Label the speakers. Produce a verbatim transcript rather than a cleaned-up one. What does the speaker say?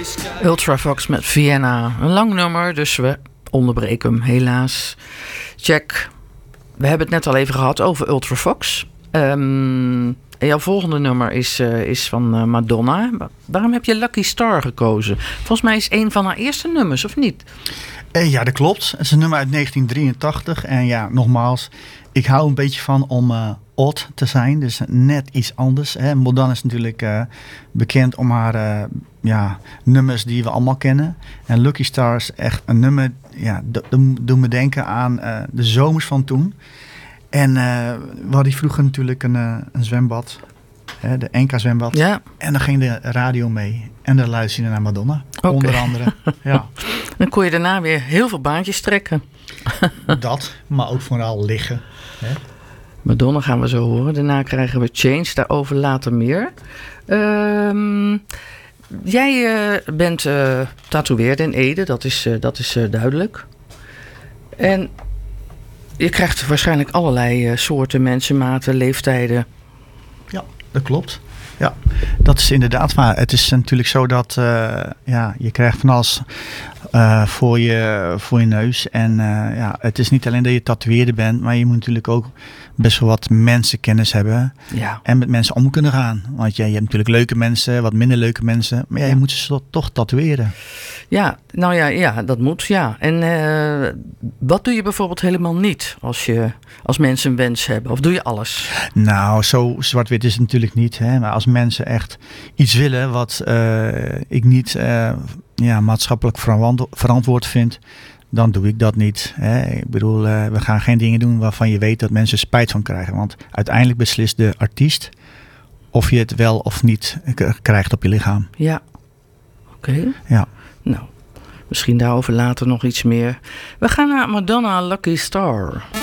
Speaker 1: Ultravox met Vienna. Een lang nummer, dus we onderbreken hem helaas. Jack, we hebben het net al even gehad over Ultravox. Um, en jouw volgende nummer is, uh, is van uh, Madonna. Waarom heb je Lucky Star gekozen? Volgens mij is een van haar eerste nummers, of niet?
Speaker 2: Uh, ja, dat klopt. Het is een nummer uit negentien drieëntachtig. En ja, nogmaals, ik hou een beetje van om uh, odd te zijn. Dus net iets anders. Hè. Madonna is natuurlijk uh, bekend om haar uh, ja, nummers die we allemaal kennen. En Lucky Star is echt een nummer, ja, dat doet me denken aan uh, de zomers van toen. En uh, we hadden vroeger natuurlijk een, uh, een zwembad. Hè, de Enka-zwembad.
Speaker 1: Ja.
Speaker 2: En dan ging de radio mee. En dan luisterde je naar Madonna. Okay. Onder andere. Ja.
Speaker 1: Dan kon je daarna weer heel veel baantjes trekken.
Speaker 2: Dat, maar ook vooral liggen. Hè?
Speaker 1: Madonna gaan we zo horen. Daarna krijgen we Change, daarover later meer. Um, jij uh, bent uh, tatoeëerder in Ede, dat is, uh, dat is uh, duidelijk. En je krijgt waarschijnlijk allerlei uh, soorten mensen, maten, leeftijden.
Speaker 2: Ja, dat klopt. Ja, dat is inderdaad waar. Het is natuurlijk zo dat uh, ja, je krijgt van alles uh, voor, je, voor je neus. En uh, ja, het is niet alleen dat je tatoeëerder bent, maar je moet natuurlijk ook best wel wat mensenkennis hebben.
Speaker 1: Ja. En
Speaker 2: met mensen om kunnen gaan. Want ja, je hebt natuurlijk leuke mensen, wat minder leuke mensen. Maar ja, je ja. moet ze toch tatoeëren.
Speaker 1: Ja, nou ja, ja, dat moet, ja. En uh, wat doe je bijvoorbeeld helemaal niet als, je, als mensen een wens hebben? Of doe je alles?
Speaker 2: Nou, zo zwart-wit is het natuurlijk niet. Hè? Maar als mensen echt iets willen wat uh, ik niet uh, ja, maatschappelijk verantwoord vind, dan doe ik dat niet. Hè? Ik bedoel, uh, we gaan geen dingen doen waarvan je weet dat mensen spijt van krijgen. Want uiteindelijk beslist de artiest of je het wel of niet k- krijgt op je lichaam.
Speaker 1: Ja, oké. Okay.
Speaker 2: Ja.
Speaker 1: Nou, misschien daarover later nog iets meer. We gaan naar Madonna Lucky Star.